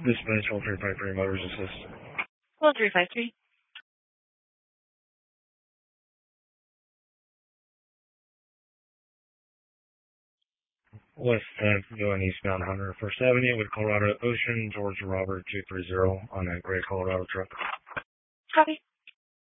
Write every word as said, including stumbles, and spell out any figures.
Dispatch one three five three Motors Assist. one three five three. West tenth going eastbound one hundred first Avenue with Colorado Ocean, George Robert two three zero on that gray Colorado truck. Copy.